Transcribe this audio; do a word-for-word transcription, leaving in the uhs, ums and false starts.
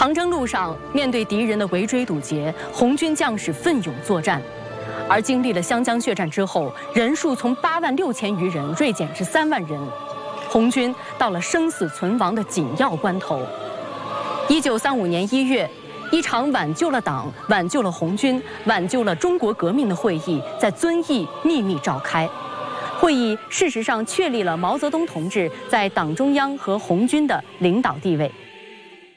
长征路上，面对敌人的围追堵截，红军将士奋勇作战。而经历了湘江血战之后，人数从八万六千余人锐减至三万人，红军到了生死存亡的紧要关头。一九三五年一月，一场挽救了党、挽救了红军、挽救了中国革命的会议在遵义秘密召开。会议事实上确立了毛泽东同志在党中央和红军的领导地位。